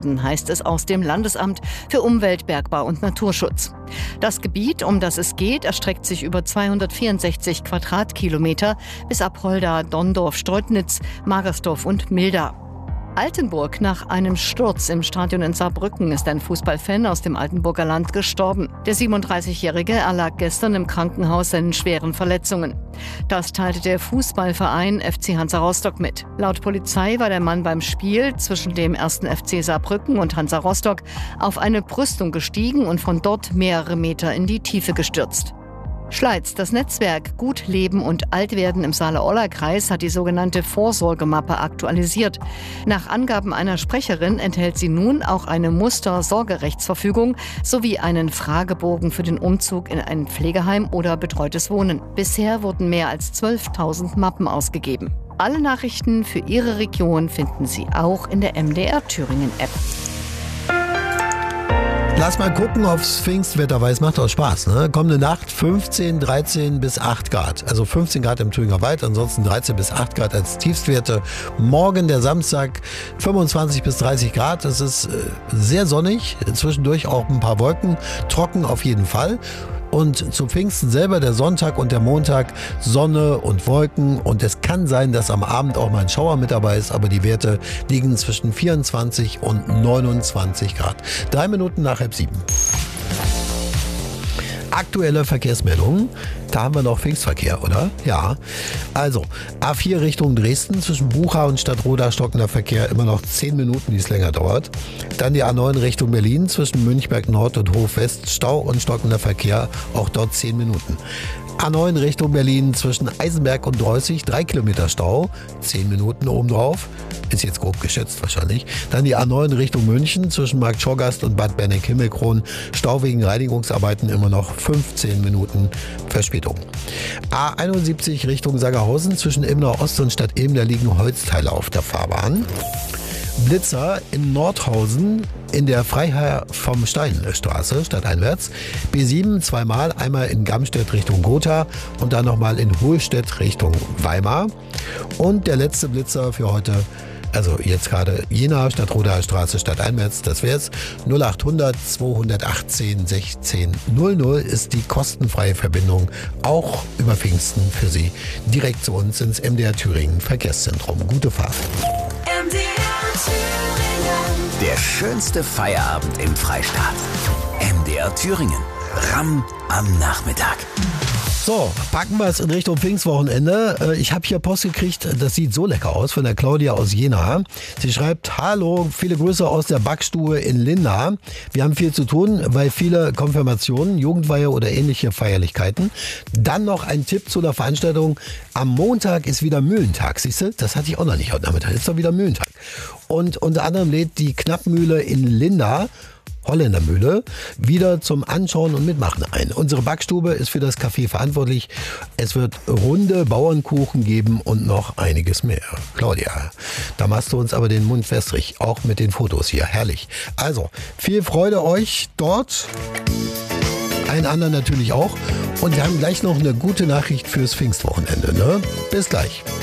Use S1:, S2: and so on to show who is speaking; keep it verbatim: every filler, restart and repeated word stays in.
S1: Akten, heißt es aus dem Landesamt für Umwelt, Bergbau und Naturschutz. Das Gebiet, um das es geht, erstreckt sich über zweihundertvierundsechzig Quadratkilometer bis Apolda, Donndorf, Streutnitz, Magersdorf und Milda. Altenburg. Nach einem Sturz im Stadion in Saarbrücken ist ein Fußballfan aus dem Altenburger Land gestorben. Der siebenunddreißigjährige erlag gestern im Krankenhaus seinen schweren Verletzungen. Das teilte der Fußballverein F C Hansa Rostock mit. Laut Polizei war der Mann beim Spiel zwischen dem ersten F C Saarbrücken und Hansa Rostock auf eine Brüstung gestiegen und von dort mehrere Meter in die Tiefe gestürzt. Schleiz. Das Netzwerk Gut Leben und Altwerden im Saale-Orla-Kreis hat die sogenannte Vorsorgemappe aktualisiert. Nach Angaben einer Sprecherin enthält sie nun auch eine Muster-Sorgerechtsverfügung sowie einen Fragebogen für den Umzug in ein Pflegeheim oder betreutes Wohnen. Bisher wurden mehr als zwölftausend Mappen ausgegeben. Alle Nachrichten für Ihre Region finden Sie auch in der M D R Thüringen-App.
S2: Lass mal gucken aufs Pfingstwetter, weil es macht auch Spaß. Ne? Kommende Nacht fünfzehn, dreizehn bis acht Grad. Also fünfzehn Grad im Thüringer Wald, ansonsten dreizehn bis acht Grad als Tiefstwerte. Morgen, der Samstag, fünfundzwanzig bis dreißig Grad. Es ist sehr sonnig, zwischendurch auch ein paar Wolken, trocken auf jeden Fall. Und zu Pfingsten selber, der Sonntag und der Montag, Sonne und Wolken. Und es kann sein, dass am Abend auch mal ein Schauer mit dabei ist, aber die Werte liegen zwischen vierundzwanzig und neunundzwanzig Grad. Drei Minuten nach halb sieben. Aktuelle Verkehrsmeldungen. Da haben wir noch Pfingstverkehr, oder? Ja. Also, A vier Richtung Dresden, zwischen Bucha und Stadtroda stockender Verkehr, immer noch zehn Minuten, wie es länger dauert. Dann die A neun Richtung Berlin, zwischen Münchberg Nord und Hof West, Stau und stockender Verkehr, auch dort zehn Minuten. A neun Richtung Berlin, zwischen Eisenberg und Dreußig, drei Kilometer Stau, zehn Minuten obendrauf. Ist jetzt grob geschätzt wahrscheinlich. Dann die A neun Richtung München, zwischen Markt Schorgast und Bad Benneck-Himmelkron, Stau wegen Reinigungsarbeiten, immer noch fünfzehn Minuten Verspätung. A einundsiebzig Richtung Sagerhausen, zwischen Ilmenau Ost und Stadt Ilm, da liegen Holzteile auf der Fahrbahn. Blitzer in Nordhausen in der Freiherr vom Stein Straße, stadteinwärts. B sieben zweimal, einmal in Gamstedt Richtung Gotha und dann nochmal in Hohlstedt Richtung Weimar. Und der letzte Blitzer für heute, also jetzt gerade Jena, Stadtrodaer Straße, stadteinwärts, das wär's. null achthundert zweihundertachtzehn sechzehn null null ist die kostenfreie Verbindung, auch über Pfingsten für Sie, direkt zu uns ins M D R Thüringen Verkehrszentrum. Gute Fahrt.
S3: M D R Thüringen. Der schönste Feierabend im Freistaat. M D R Thüringen. Ramm am Nachmittag.
S2: So, packen wir es in Richtung Pfingstwochenende. Ich habe hier Post gekriegt, das sieht so lecker aus, von der Claudia aus Jena. Sie schreibt: Hallo, viele Grüße aus der Backstube in Linda. Wir haben viel zu tun, weil viele Konfirmationen, Jugendweihe oder ähnliche Feierlichkeiten. Dann noch ein Tipp zu der Veranstaltung. Am Montag ist wieder Mühlentag. Siehst du, das hatte ich auch noch nicht heute Nachmittag. Ist doch wieder Mühlentag. Und unter anderem lädt die Knappmühle in Linda, Holländermühle, wieder zum Anschauen und Mitmachen ein. Unsere Backstube ist für das Café verantwortlich. Es wird runde Bauernkuchen geben und noch einiges mehr. Claudia, da machst du uns aber den Mund wässrig, auch mit den Fotos hier. Herrlich. Also, viel Freude euch dort. Allen anderen natürlich auch. Und wir haben gleich noch eine gute Nachricht fürs Pfingstwochenende. Ne? Bis gleich.